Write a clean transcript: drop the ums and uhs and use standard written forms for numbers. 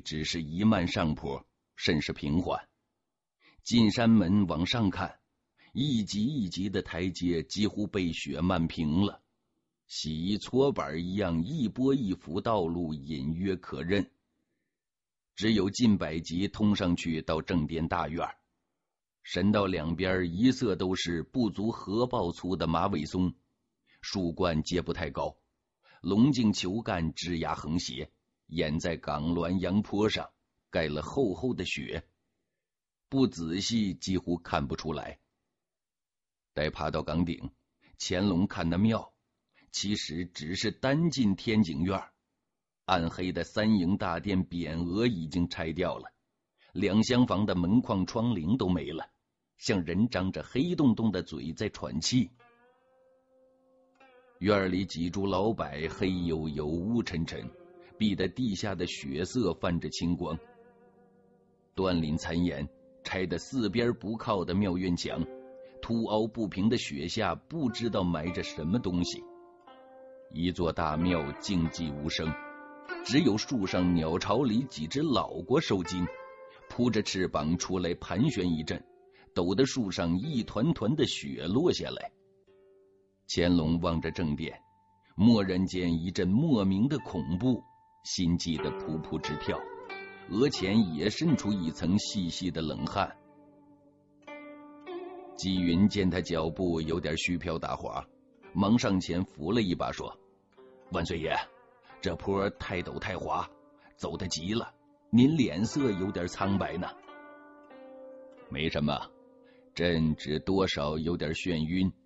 只是一慢上坡，甚是平缓。进山门往上看，一级一级的台阶几乎被雪漫平了，洗衣搓板一样，一波一幅道路隐约可认。只有近百级通上去到正殿大院，神道两边一色都是不足荷包粗的马尾松，树冠皆不太高，龙茎球干枝桠横斜，掩在岗峦阳坡上，盖了厚厚的雪，不仔细几乎看不出来。待爬到岗顶，乾隆看那庙，其实只是单进天井院，暗黑的三营大殿匾额已经拆掉了，两厢房的门框窗棂都没了，像人张着黑洞洞的嘴在喘气。院里几株老柏黑黝黝乌沉沉，逼得地下的血色泛着青光。断林残垣，拆得四边不靠的庙院墙，凸凹不平的雪下不知道埋着什么东西。一座大庙静寂无声，只有树上鸟巢里几只老鸹受惊，扑着翅膀出来盘旋一阵，抖得树上一团团的雪落下来。乾隆望着正殿，蓦然间一阵莫名的恐怖，心悸得扑扑直跳，额前也渗出一层细细的冷汗。纪云见他脚步有点虚飘打滑，忙上前扶了一把说：万岁爷，这坡太陡太滑，走得急了，您脸色有点苍白呢。没什么，朕只多少有点眩晕，